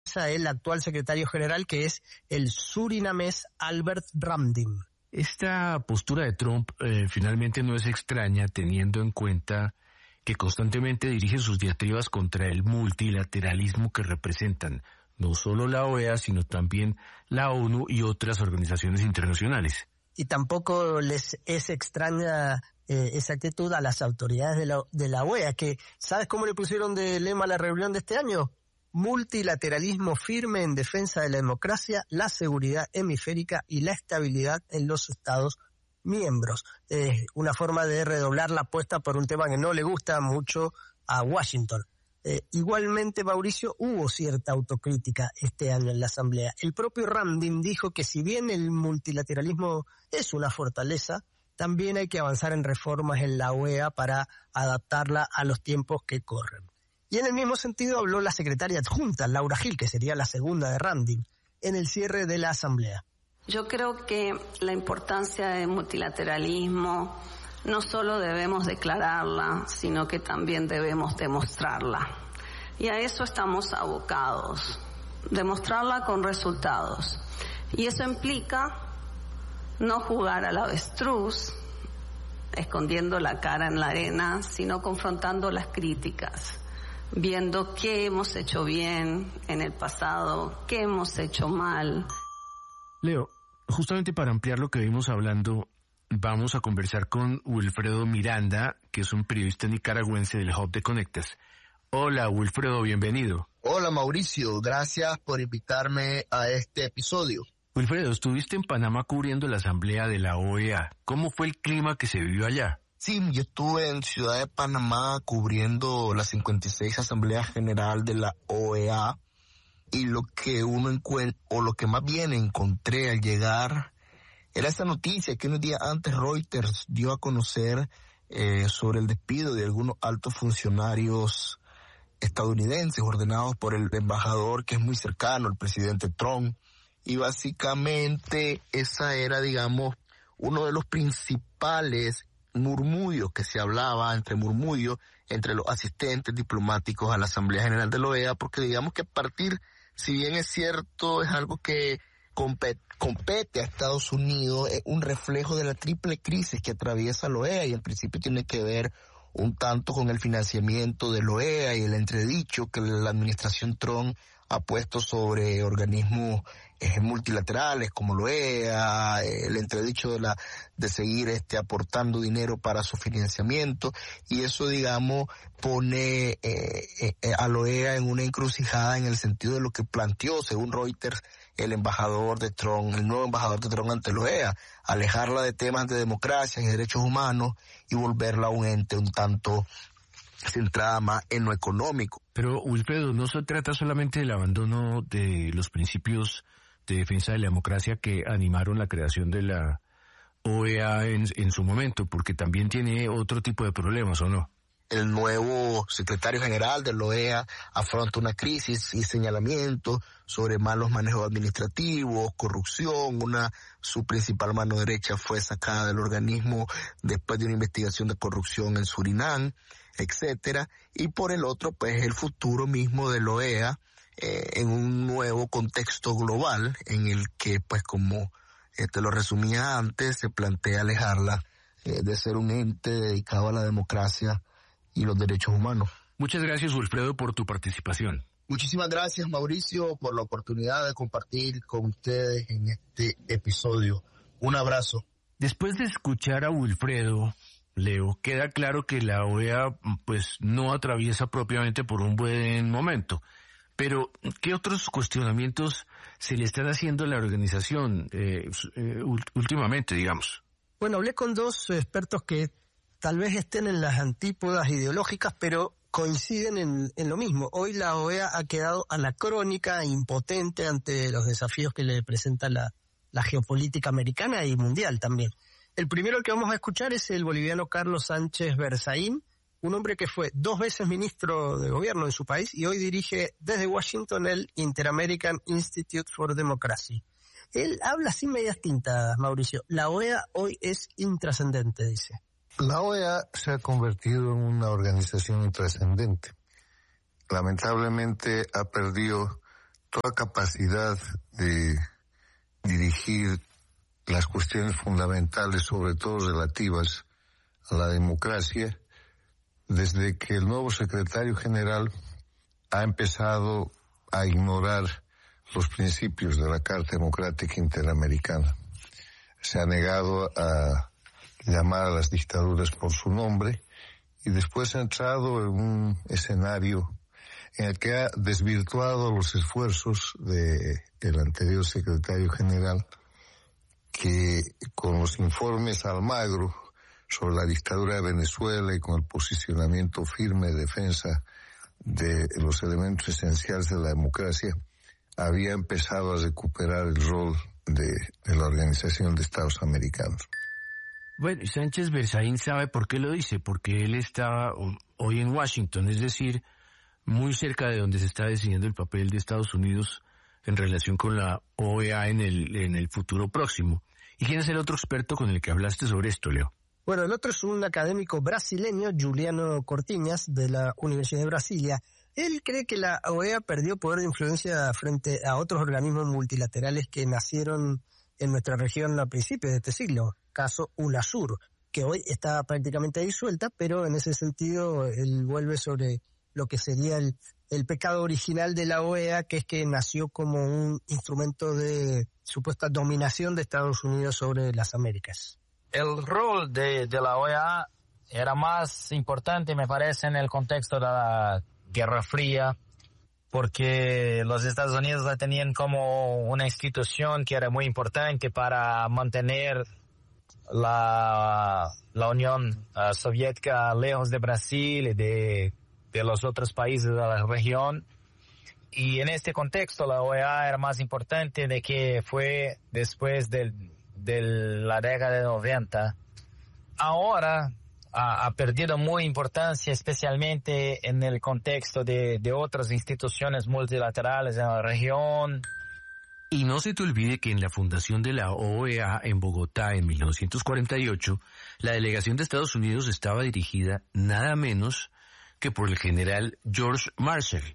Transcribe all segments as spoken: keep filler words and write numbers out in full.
el actual secretario general, que es el surinamés Albert Ramdin. Esta postura de Trump eh, finalmente no es extraña, teniendo en cuenta que constantemente dirige sus diatribas contra el multilateralismo que representan no solo la O E A, sino también la ONU y otras organizaciones internacionales. Y tampoco les es extraña eh, esa actitud a las autoridades de la, de la O E A, que ¿sabes cómo le pusieron de lema a la reunión de este año? Multilateralismo firme en defensa de la democracia, la seguridad hemisférica y la estabilidad en los Estados miembros. Eh, una forma de redoblar la apuesta por un tema que no le gusta mucho a Washington. Eh, igualmente, Mauricio, hubo cierta autocrítica este año en la Asamblea. El propio Ramdin dijo que si bien el multilateralismo es una fortaleza, también hay que avanzar en reformas en la O E A para adaptarla a los tiempos que corren. Y en el mismo sentido habló la secretaria adjunta, Laura Gil, que sería la segunda de Ramdin, en el cierre de la Asamblea. Yo creo que la importancia del multilateralismo no solo debemos declararla, sino que también debemos demostrarla. Y a eso estamos abocados, demostrarla con resultados. Y eso implica no jugar al avestruz, escondiendo la cara en la arena, sino confrontando las críticas, viendo qué hemos hecho bien en el pasado, qué hemos hecho mal. Leo, justamente para ampliar lo que vimos hablando, vamos a conversar con Wilfredo Miranda, que es un periodista nicaragüense del Hub de Conectas. Hola, Wilfredo, bienvenido. Hola, Mauricio, gracias por invitarme a este episodio. Wilfredo, estuviste en Panamá cubriendo la asamblea de la O E A. ¿Cómo fue el clima que se vivió allá? Sí, yo estuve en Ciudad de Panamá cubriendo la cincuenta y seis Asamblea General de la O E A, y lo que uno encuentra, o lo que más bien encontré al llegar, era esta noticia que unos días antes Reuters dio a conocer eh, sobre el despido de algunos altos funcionarios estadounidenses ordenados por el embajador que es muy cercano al presidente Trump. Y básicamente esa era, digamos, uno de los principales murmullos que se hablaba, entre murmullos, entre los asistentes diplomáticos a la Asamblea General de la O E A, porque digamos que a partir, si bien es cierto, es algo que compete, compete a Estados Unidos, es un reflejo de la triple crisis que atraviesa la O E A, y en principio tiene que ver un tanto con el financiamiento de la O E A y el entredicho que la administración Trump ha puesto sobre organismos eh, multilaterales como la O E A, el entredicho de la de seguir este aportando dinero para su financiamiento, y eso, digamos, pone eh, eh, a la O E A en una encrucijada en el sentido de lo que planteó, según Reuters, el embajador de Trump, el nuevo embajador de Trump ante la O E A, alejarla de temas de democracia y derechos humanos y volverla un ente un tanto centrada más en lo económico. Pero, Wilfredo, no se trata solamente del abandono de los principios de defensa de la democracia que animaron la creación de la O E A en, en su momento, porque también tiene otro tipo de problemas, ¿o no? El nuevo secretario general de la O E A afronta una crisis y señalamientos sobre malos manejos administrativos, corrupción. Una, su principal mano derecha fue sacada del organismo después de una investigación de corrupción en Surinam, etcétera. Y por el otro, pues, el futuro mismo de la O E A eh, en un nuevo contexto global en el que, pues, como eh, te lo resumía antes, se plantea alejarla eh, de ser un ente dedicado a la democracia y los derechos humanos. Muchas gracias, Wilfredo, por tu participación. Muchísimas gracias, Mauricio, por la oportunidad de compartir con ustedes en este episodio. Un abrazo. Después de escuchar a Wilfredo, Leo, queda claro que la O E A pues no atraviesa propiamente por un buen momento. Pero, ¿qué otros cuestionamientos se le están haciendo a la organización eh, eh, últimamente, digamos? Bueno, hablé con dos expertos que tal vez estén en las antípodas ideológicas, pero coinciden en, en lo mismo. Hoy la O E A ha quedado anacrónica, impotente ante los desafíos que le presenta la, la geopolítica americana y mundial también. El primero que vamos a escuchar es el boliviano Carlos Sánchez Berzaín, un hombre que fue dos veces ministro de gobierno en su país y hoy dirige desde Washington el Inter-American Institute for Democracy. Él habla sin medias tintas, Mauricio. La O E A hoy es intrascendente, dice. La O E A se ha convertido en una organización intrascendente. Lamentablemente ha perdido toda capacidad de dirigir las cuestiones fundamentales, sobre todo relativas a la democracia, desde que el nuevo secretario general ha empezado a ignorar los principios de la Carta Democrática Interamericana. Se ha negado a llamar a las dictaduras por su nombre y después ha entrado en un escenario en el que ha desvirtuado los esfuerzos de el anterior secretario general, que con los informes Almagro sobre la dictadura de Venezuela y con el posicionamiento firme de defensa de los elementos esenciales de la democracia, había empezado a recuperar el rol de, de la Organización de Estados Americanos. Bueno, Sánchez Berzaín sabe por qué lo dice, porque él está hoy en Washington, es decir, muy cerca de donde se está decidiendo el papel de Estados Unidos en relación con la O E A en el, en el futuro próximo. ¿Y quién es el otro experto con el que hablaste sobre esto, Leo? Bueno, el otro es un académico brasileño, Juliano Cortiñas, de la Universidad de Brasilia. Él cree que la O E A perdió poder de influencia frente a otros organismos multilaterales que nacieron en nuestra región a principios de este siglo, caso UNASUR, que hoy está prácticamente disuelta, pero en ese sentido él vuelve sobre lo que sería el, el pecado original de la O E A, que es que nació como un instrumento de supuesta dominación de Estados Unidos sobre las Américas. El rol de, de la O E A era más importante, me parece, en el contexto de la Guerra Fría, porque los Estados Unidos la tenían como una institución que era muy importante para mantener la, la Unión uh, Soviética lejos de Brasil y de, de los otros países de la región. Y en este contexto la O E A era más importante de que fue después del, de la década de noventa. Ahora ha, ha perdido muy importancia, especialmente en el contexto de, de otras instituciones multilaterales en la región. Y no se te olvide que en la fundación de la O E A en Bogotá en mil novecientos cuarenta y ocho, la delegación de Estados Unidos estaba dirigida nada menos que por el general George Marshall,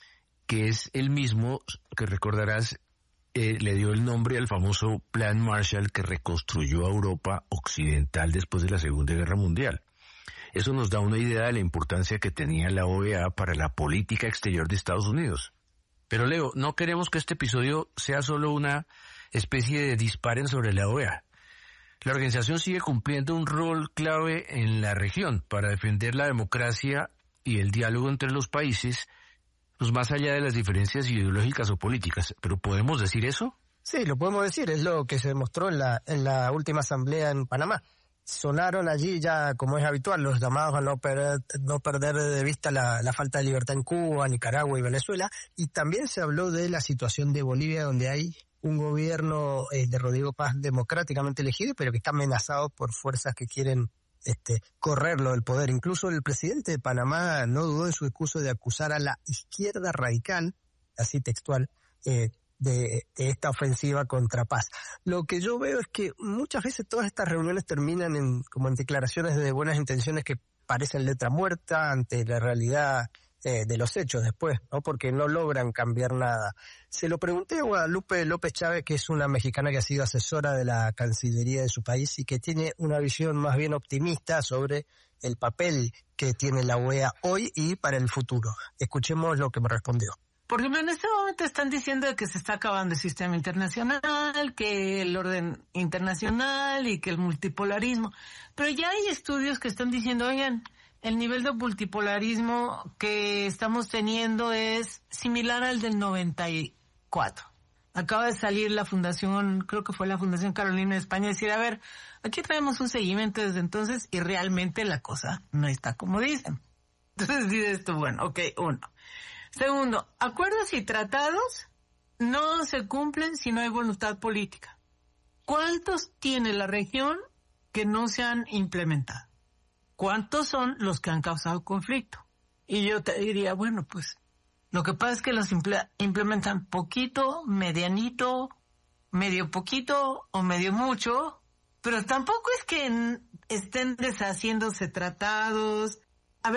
que es el mismo que recordarás eh, le dio el nombre al famoso Plan Marshall que reconstruyó a Europa occidental después de la Segunda Guerra Mundial. Eso nos da una idea de la importancia que tenía la O E A para la política exterior de Estados Unidos. Pero Leo, no queremos que este episodio sea solo una especie de disparen sobre la O E A. La organización sigue cumpliendo un rol clave en la región para defender la democracia y el diálogo entre los países, pues más allá de las diferencias ideológicas o políticas. ¿Pero podemos decir eso? Sí, lo podemos decir, es lo que se demostró en la, en la última asamblea en Panamá. Sonaron allí ya, como es habitual, los llamados a no perder, no perder de vista la, la falta de libertad en Cuba, Nicaragua y Venezuela, y también se habló de la situación de Bolivia, donde hay un gobierno eh, de Rodrigo Paz democráticamente elegido, pero que está amenazado por fuerzas que quieren este, correrlo del poder. Incluso el presidente de Panamá no dudó en su discurso de acusar a la izquierda radical, así textual, eh, De, de esta ofensiva contra Paz. Lo que yo veo es que muchas veces todas estas reuniones terminan en como en declaraciones de buenas intenciones que parecen letra muerta ante la realidad eh, de los hechos después, ¿no? Porque no logran cambiar nada. Se lo pregunté a Guadalupe López Chávez, que es una mexicana que ha sido asesora de la Cancillería de su país y que tiene una visión más bien optimista sobre el papel que tiene la O E A hoy y para el futuro. Escuchemos lo que me respondió. Por ejemplo, en este momento están diciendo que se está acabando el sistema internacional, que el orden internacional y que el multipolarismo. Pero ya hay estudios que están diciendo, oigan, el nivel de multipolarismo que estamos teniendo es similar al del noventa y cuatro. Acaba de salir la fundación, creo que fue la Fundación Carolina de España, decir, a ver, aquí traemos un seguimiento desde entonces y realmente la cosa no está como dicen. Entonces dices tú, bueno, ok, uno. Segundo, acuerdos y tratados no se cumplen si no hay voluntad política. ¿Cuántos tiene la región que no se han implementado? ¿Cuántos son los que han causado conflicto? Y yo te diría, bueno, pues lo que pasa es que los imple- implementan poquito, medianito, medio poquito o medio mucho, pero tampoco es que estén deshaciéndose tratados. A ver,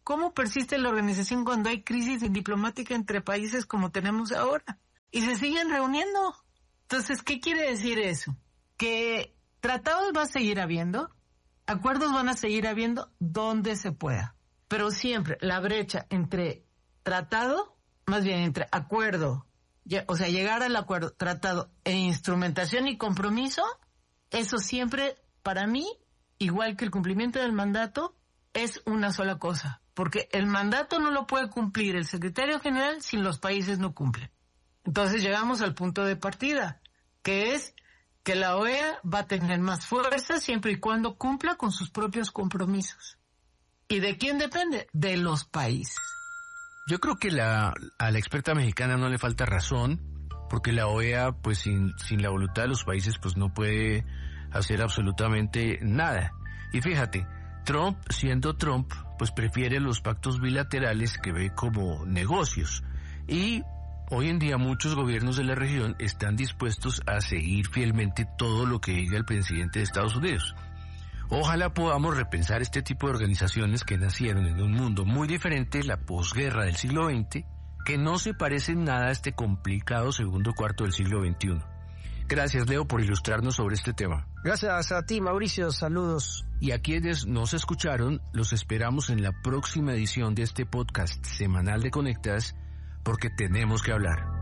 ¿cómo persiste la organización cuando hay crisis diplomática entre países como tenemos ahora? Y se siguen reuniendo. Entonces, ¿qué quiere decir eso? Que tratados va a seguir habiendo, acuerdos van a seguir habiendo donde se pueda. Pero siempre la brecha entre tratado, más bien entre acuerdo, o sea, llegar al acuerdo, tratado e instrumentación y compromiso, eso siempre, para mí, igual que el cumplimiento del mandato, es una sola cosa. Porque el mandato no lo puede cumplir el secretario general si los países no cumplen. Entonces llegamos al punto de partida, que es que la O E A va a tener más fuerza siempre y cuando cumpla con sus propios compromisos. ¿Y de quién depende? De los países. Yo creo que la, a la experta mexicana no le falta razón, porque la O E A, pues sin, sin la voluntad de los países, pues no puede hacer absolutamente nada. Y fíjate, Trump, siendo Trump, pues prefiere los pactos bilaterales que ve como negocios. Y hoy en día muchos gobiernos de la región están dispuestos a seguir fielmente todo lo que diga el presidente de Estados Unidos. Ojalá podamos repensar este tipo de organizaciones que nacieron en un mundo muy diferente, la posguerra del siglo veinte, que no se parecen nada a este complicado segundo cuarto del siglo veintiuno. Gracias, Leo, por ilustrarnos sobre este tema. Gracias a ti, Mauricio. Saludos. Y a quienes nos escucharon, los esperamos en la próxima edición de este podcast semanal de Conectas, porque tenemos que hablar.